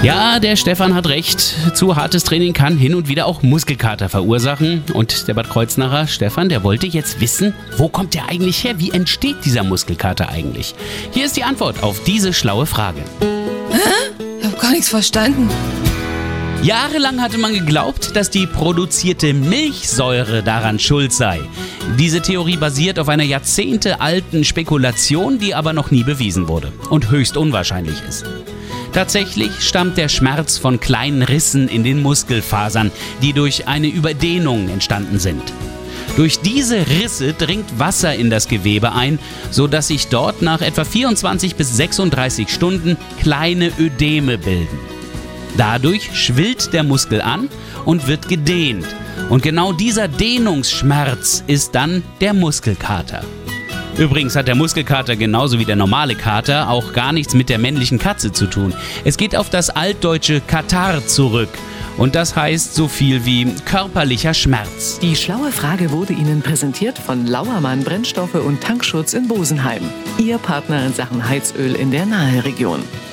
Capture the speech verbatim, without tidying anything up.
Ja, der Stefan hat recht. Zu hartes Training kann hin und wieder auch Muskelkater verursachen. Und der Bad Kreuznacher Stefan, der wollte jetzt wissen, wo kommt der eigentlich her? Wie entsteht dieser Muskelkater eigentlich? Hier ist die Antwort auf diese schlaue Frage. Hä? Ich hab gar nichts verstanden. Jahrelang hatte man geglaubt, dass die produzierte Milchsäure daran schuld sei. Diese Theorie basiert auf einer jahrzehntealten Spekulation, die aber noch nie bewiesen wurde und höchst unwahrscheinlich ist. Tatsächlich stammt der Schmerz von kleinen Rissen in den Muskelfasern, die durch eine Überdehnung entstanden sind. Durch diese Risse dringt Wasser in das Gewebe ein, sodass sich dort nach etwa vierundzwanzig bis sechsunddreißig Stunden kleine Ödeme bilden. Dadurch schwillt der Muskel an und wird gedehnt. Und genau dieser Dehnungsschmerz ist dann der Muskelkater. Übrigens hat der Muskelkater genauso wie der normale Kater auch gar nichts mit der männlichen Katze zu tun. Es geht auf das altdeutsche Katar zurück. Und das heißt so viel wie körperlicher Schmerz. Die schlaue Frage wurde Ihnen präsentiert von Lauermann Brennstoffe und Tankschutz in Bosenheim. Ihr Partner in Sachen Heizöl in der Naheregion.